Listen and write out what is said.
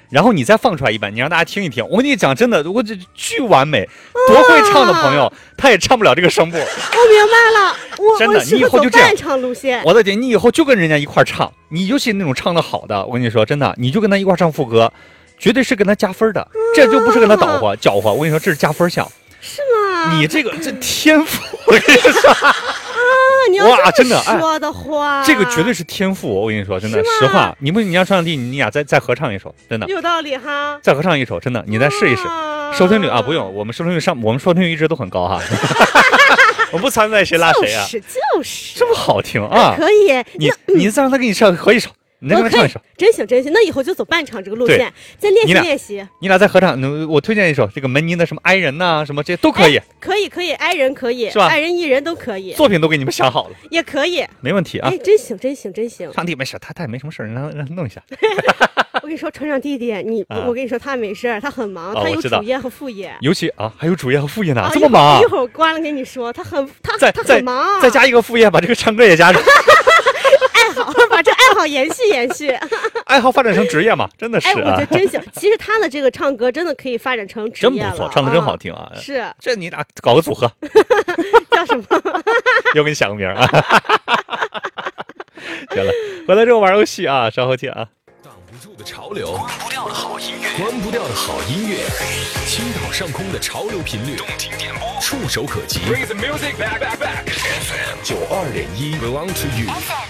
然后你再放出来一版，你让大家听一听。我跟你讲，真的，我这巨完美，多会唱的朋友，他也唱不了这个声部。 我明白了， 真的，你以后就这样唱路线。 我的天，你以后就跟人家一块唱，你尤其那种唱的好的，我跟你说，真的，你就跟他一块唱副歌，绝对是跟他加分的。这就不是跟他搅和，我跟你说，这是加分项。 是吗？ 你这天赋，我跟你说。 你要这么说的话， 这个绝对是天赋。我跟你说，真的，实话，你要唱地，你俩再合唱一首，真的有道理哈。 再合唱一首，真的，你再试一试。收听率啊，不用，我们收听率一直都很高哈。我不参赛谁拉谁啊？ 就是这么好听啊！ 可以， 你再让他给你合一首。你再跟他唱一首， 真行，那以后就走伴唱这个路线，再练习。 你俩再合唱，我推荐一首这个门尼的什么哀人呐，什么这都可以。 可以，哀人可以， 是吧？ 爱人艺人都可以， 作品都给你们想好了， 也可以， 没问题啊。 真行。 上帝没事，他也没什么事，让他弄一下。 我跟你说，船长弟弟，我跟你说，他没事，他很忙，他有主业和副业， 尤其还有主业和副业呢，这么忙。 一会儿关了跟你说，他很忙， 再加一个副业，把这个唱歌也加上。 把这爱好延续， 爱好发展成职业嘛，真的是。 我觉得真行。其实他的这个唱歌真的可以发展成职业了， 真不错，唱的真好听啊！ 是， 这你俩搞个组合， 叫什么？ 又给你想个名啊！行了，回来之后玩游戏啊，稍后见啊。 挡不住的潮流，关不掉的好音乐，青岛上空的潮流频率，动听点播，触手可及。Bring the music back. FM 92.1 belong to you。